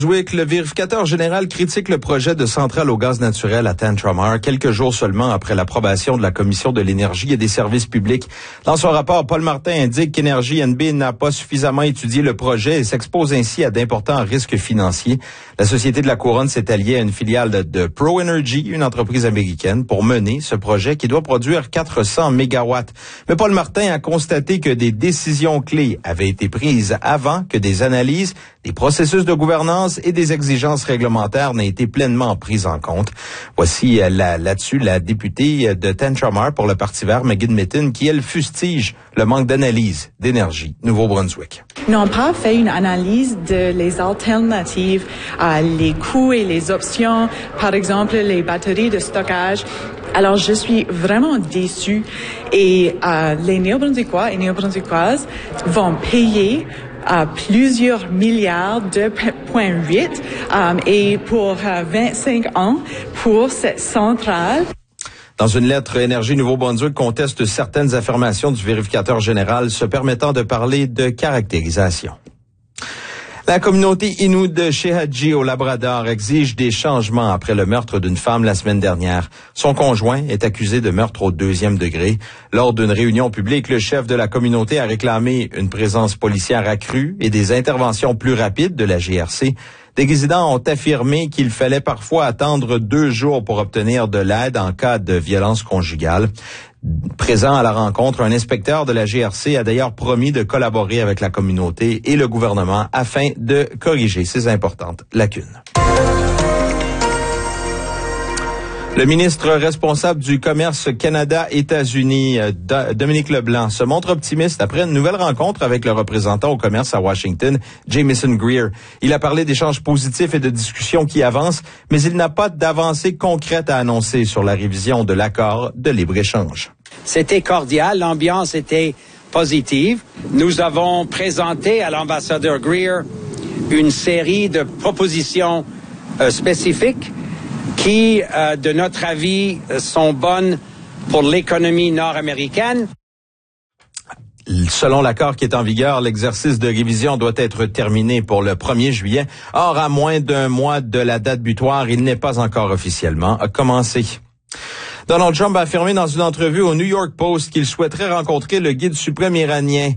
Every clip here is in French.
Le vérificateur général critique le projet de centrale au gaz naturel à Tantramar quelques jours seulement après l'approbation de la Commission de l'énergie et des services publics. Dans son rapport, Paul Martin indique qu'Énergie NB n'a pas suffisamment étudié le projet et s'expose ainsi à d'importants risques financiers. La Société de la Couronne s'est alliée à une filiale de ProEnergy, une entreprise américaine, pour mener ce projet qui doit produire 400 mégawatts. Mais Paul Martin a constaté que des décisions clés avaient été prises avant que des analyses, des processus de gouvernance et des exigences réglementaires n'aient été pleinement prises en compte. Voici là-dessus la députée de Tantramar pour le Parti vert, Megan Mitton, qui, elle, fustige le manque d'analyse d'Énergie Nouveau-Brunswick. N'ont pas fait une analyse de les alternatives, les coûts et les options, par exemple les batteries de stockage. Alors, je suis vraiment déçue et les Néo-Brunswickois et Néo-Brunswickoises vont payer plusieurs milliards de 2,8 et pour 25 ans pour cette centrale. Dans une lettre, Énergie Nouveau-Brunswick conteste certaines affirmations du vérificateur général se permettant de parler de caractérisation. La communauté Innu de Shehaji au Labrador exige des changements après le meurtre d'une femme la semaine dernière. Son conjoint est accusé de meurtre au 2e degré. Lors d'une réunion publique, le chef de la communauté a réclamé une présence policière accrue et des interventions plus rapides de la GRC. Des résidents ont affirmé qu'il fallait parfois attendre 2 jours pour obtenir de l'aide en cas de violence conjugale. Présent à la rencontre, un inspecteur de la GRC a d'ailleurs promis de collaborer avec la communauté et le gouvernement afin de corriger ces importantes lacunes. Le ministre responsable du commerce Canada-États-Unis, Dominique Leblanc, se montre optimiste après une nouvelle rencontre avec le représentant au commerce à Washington, Jamieson Greer. Il a parlé d'échanges positifs et de discussions qui avancent, mais il n'a pas d'avancée concrète à annoncer sur la révision de l'accord de libre-échange. C'était cordial, l'ambiance était positive. Nous avons présenté à l'ambassadeur Greer une série de propositions spécifiques qui, de notre avis, sont bonnes pour l'économie nord-américaine. Selon l'accord qui est en vigueur, l'exercice de révision doit être terminé pour le 1er juillet. Or, à moins d'1 mois de la date butoir, il n'est pas encore officiellement commencé. Donald Trump a affirmé dans une entrevue au New York Post qu'il souhaiterait rencontrer le guide suprême iranien,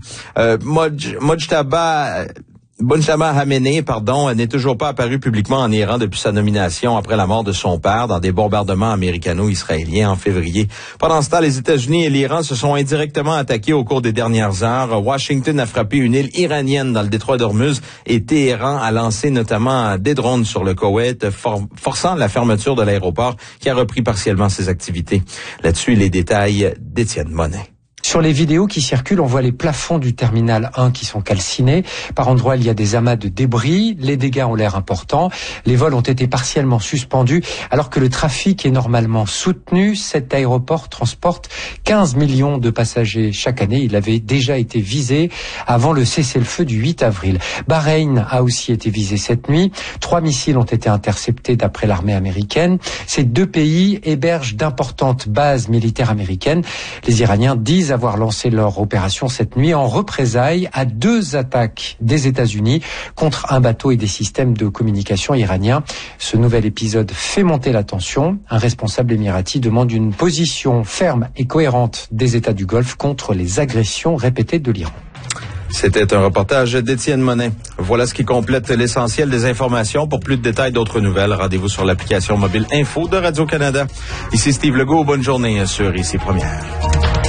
Mojtaba Khamenei, n'est toujours pas apparu publiquement en Iran depuis sa nomination après la mort de son père dans des bombardements américano-israéliens en février. Pendant ce temps, les États-Unis et l'Iran se sont indirectement attaqués au cours des dernières heures. Washington a frappé une île iranienne dans le détroit d'Ormuz et Téhéran a lancé notamment des drones sur le Koweït, forçant la fermeture de l'aéroport qui a repris partiellement ses activités. Là-dessus, les détails d'Étienne Monet. Sur les vidéos qui circulent, on voit les plafonds du terminal 1 qui sont calcinés. Par endroits, il y a des amas de débris. Les dégâts ont l'air importants. Les vols ont été partiellement suspendus alors que le trafic est normalement soutenu. Cet aéroport transporte 15 millions de passagers chaque année. Il avait déjà été visé avant le cessez-le-feu du 8 avril. Bahreïn a aussi été visé cette nuit. 3 missiles ont été interceptés d'après l'armée américaine. Ces 2 pays hébergent d'importantes bases militaires américaines. Les Iraniens disent avoir lancé leur opération cette nuit en représailles à 2 attaques des États-Unis contre un bateau et des systèmes de communication iraniens. Ce nouvel épisode fait monter la tension. Un responsable émirati demande une position ferme et cohérente des États du Golfe contre les agressions répétées de l'Iran. C'était un reportage d'Étienne Monet. Voilà ce qui complète l'essentiel des informations. Pour plus de détails, d'autres nouvelles, rendez-vous sur l'application mobile Info de Radio-Canada. Ici Steve Legault, bonne journée sur Ici Première.